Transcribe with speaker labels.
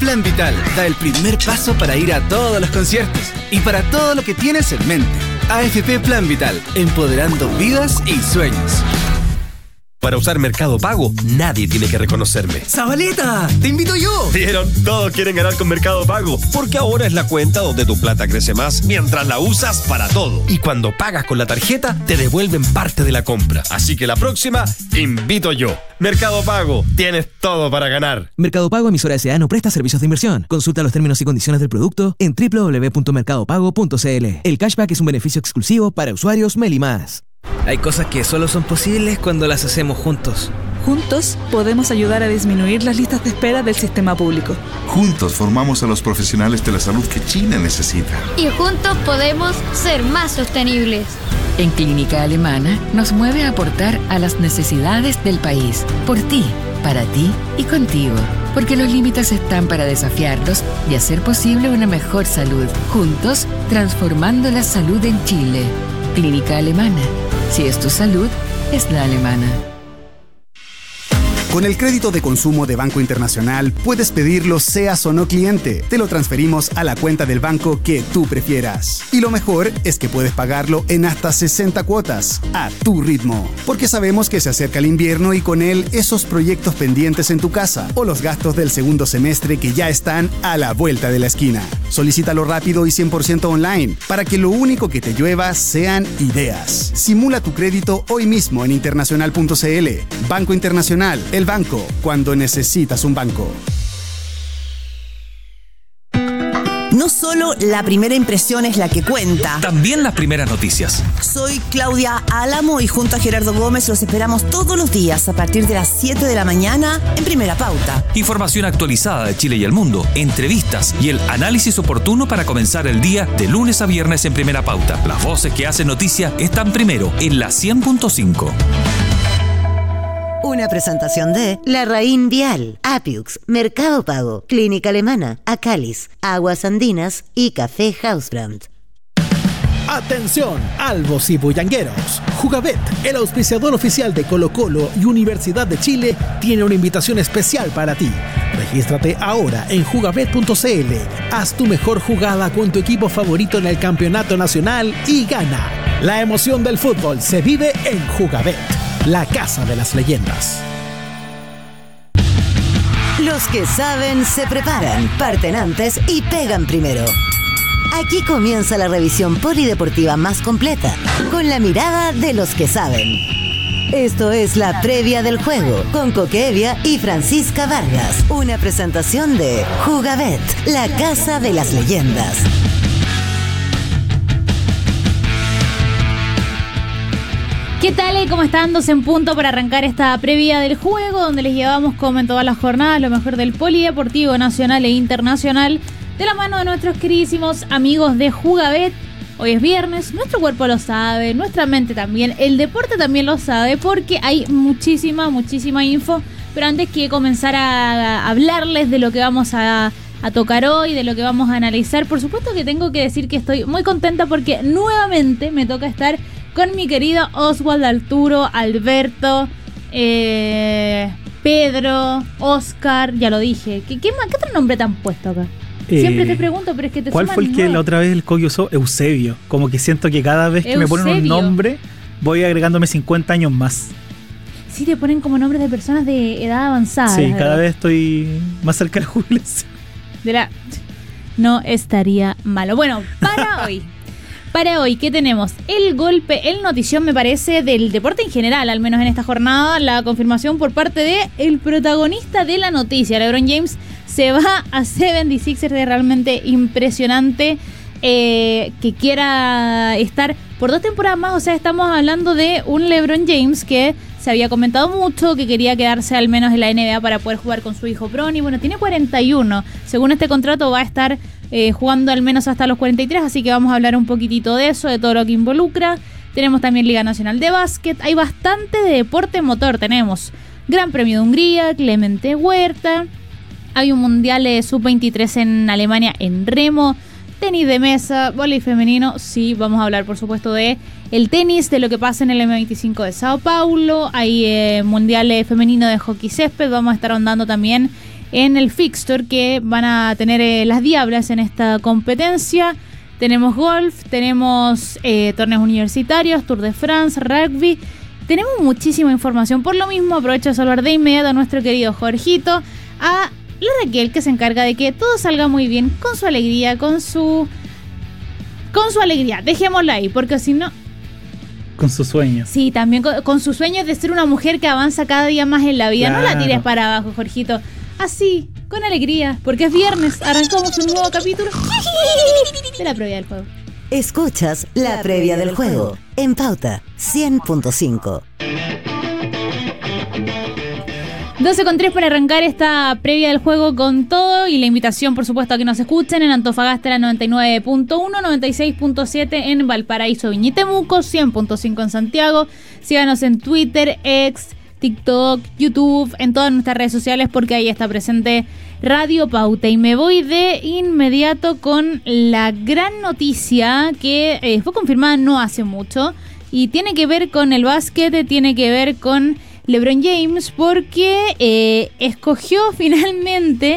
Speaker 1: Plan Vital da el primer paso para ir a todos los conciertos y para todo lo que tienes en mente. AFP Plan Vital, empoderando vidas y sueños.
Speaker 2: Para usar Mercado Pago, nadie tiene que reconocerme.
Speaker 3: ¡Zabaleta! ¡Te invito yo!
Speaker 2: ¿Vieron? Todos quieren ganar con Mercado Pago, porque ahora es la cuenta donde tu plata crece más mientras la usas para todo. Y cuando pagas con la tarjeta, te devuelven parte de la compra. Así que la próxima, invito yo. Mercado Pago, tienes todo para ganar.
Speaker 3: Mercado Pago, emisora S.A. no presta servicios de inversión. Consulta los términos y condiciones del producto en www.mercadopago.cl. El cashback es un beneficio exclusivo para usuarios Meli+.
Speaker 4: Hay cosas que solo son posibles cuando las hacemos juntos.
Speaker 5: Juntos podemos ayudar a disminuir las listas de espera del sistema público.
Speaker 6: Juntos formamos a los profesionales de la salud que China necesita.
Speaker 7: Y juntos podemos ser más sostenibles.
Speaker 8: En Clínica Alemana nos mueve a aportar a las necesidades del país. Por ti, para ti y contigo. Porque los límites están para desafiarlos y hacer posible una mejor salud. Juntos, transformando la salud en Chile. Clínica Alemana. Si es tu salud, es la alemana.
Speaker 9: Con el crédito de consumo de Banco Internacional puedes pedirlo seas o no cliente. Te lo transferimos a la cuenta del banco que tú prefieras. Y lo mejor es que puedes pagarlo en hasta 60 cuotas, a tu ritmo. Porque sabemos que se acerca el invierno y con él esos proyectos pendientes en tu casa o los gastos del segundo semestre que ya están a la vuelta de la esquina. Solicítalo rápido y 100% online para que lo único que te llueva sean ideas. Simula tu crédito hoy mismo en internacional.cl. Banco Internacional, el banco cuando necesitas un banco.
Speaker 10: No solo la primera impresión es la que cuenta.
Speaker 11: También las primeras noticias.
Speaker 10: Soy Claudia Álamo y junto a Gerardo Gómez los esperamos todos los días a partir de las 7 de la mañana en Primera Pauta.
Speaker 11: Información actualizada de Chile y el mundo, entrevistas y el análisis oportuno para comenzar el día de lunes a viernes en Primera Pauta. Las voces que hacen noticia están primero en la 100.5.
Speaker 12: Una presentación de Larraín Vial, Apiux, Mercado Pago, Clínica Alemana, Acalis, Aguas Andinas y Café Hausbrand.
Speaker 13: Atención, albos y bullangueros. Jugabet, el auspiciador oficial de Colo-Colo y Universidad de Chile, tiene una invitación especial para ti. Regístrate ahora en jugabet.cl. Haz tu mejor jugada con tu equipo favorito en el campeonato nacional y gana. La emoción del fútbol se vive en Jugabet, la casa de las leyendas.
Speaker 12: Los que saben se preparan, parten antes y pegan primero. Aquí comienza la revisión polideportiva más completa, con la mirada de los que saben. Esto es la previa del juego, con Coque Evia y Francisca Vargas. Una presentación de Jugabet, la casa de las leyendas.
Speaker 14: ¿Qué tal? ¿Cómo están? 2 en punto para arrancar esta previa del juego, donde les llevamos como en todas las jornadas lo mejor del polideportivo nacional e internacional, de la mano de nuestros queridísimos amigos de Jugabet. Hoy es viernes, nuestro cuerpo lo sabe, nuestra mente también, el deporte también lo sabe, porque hay muchísima info. Pero antes que comenzar a hablarles de lo que vamos a tocar hoy, de lo que vamos a analizar, por supuesto que tengo que decir que estoy muy contenta porque nuevamente me toca estar con mi querido Oswald, Arturo, Alberto, Pedro, Oscar, ya lo dije. ¿Qué otro nombre te han puesto acá? Siempre te pregunto, pero es que te
Speaker 15: ¿cuál fue el que la otra vez el Coqui usó? Eusebio. Como que siento que cada vez que me ponen un nombre, voy agregándome 50 años más.
Speaker 14: Sí, te ponen como nombres de personas de edad avanzada.
Speaker 15: Sí, cada vez estoy más cerca de la jubilación.
Speaker 14: No estaría malo. Bueno, para hoy, ¿qué tenemos? El golpe, el notición, me parece, del deporte en general, al menos en esta jornada, la confirmación por parte de el protagonista de la noticia. LeBron James se va a 76ers, de realmente impresionante que quiera estar por 2 temporadas más. O sea, estamos hablando de un LeBron James que se había comentado mucho, que quería quedarse al menos en la NBA para poder jugar con su hijo Bronny. Bueno, tiene 41. Según este contrato va a estar jugando al menos hasta los 43, así que vamos a hablar un poquitito de eso, de todo lo que involucra. Tenemos también Liga Nacional de Básquet, hay bastante de deporte motor. Tenemos Gran Premio de Hungría, Clemente Huerta, hay un Mundial Sub-23 en Alemania en remo, tenis de mesa, vóley femenino. Sí, vamos a hablar por supuesto de el tenis, de lo que pasa en el M25 de Sao Paulo. Hay Mundial femenino de hockey césped, vamos a estar ahondando también en el fixture que van a tener las Diablas en esta competencia. Tenemos golf, tenemos torneos universitarios, Tour de France, rugby. Tenemos muchísima información. Por lo mismo, aprovecho a saludar de inmediato a nuestro querido Jorgito, a la Raquel, que se encarga de que todo salga muy bien, con su alegría, con su alegría. Dejémosla ahí, porque si no...
Speaker 15: Con su sueño.
Speaker 14: Sí, también con su sueño de ser una mujer que avanza cada día más en la vida. Claro. No la tires para abajo, Jorgito. Así, con alegría, porque es viernes. Arrancamos un nuevo capítulo de la previa del juego.
Speaker 12: Escuchas la previa del juego en Pauta 100.5.
Speaker 14: 12:03 para arrancar esta previa del juego con todo, y la invitación, por supuesto, a que nos escuchen en Antofagasta, la 99.1, 96.7 en Valparaíso, Viña y Temuco, 100.5 en Santiago. Síganos en Twitter, X, TikTok, YouTube, en todas nuestras redes sociales, porque ahí está presente Radio Pauta. Y me voy de inmediato con la gran noticia que fue confirmada no hace mucho, y tiene que ver con el básquet, tiene que ver con LeBron James, porque escogió finalmente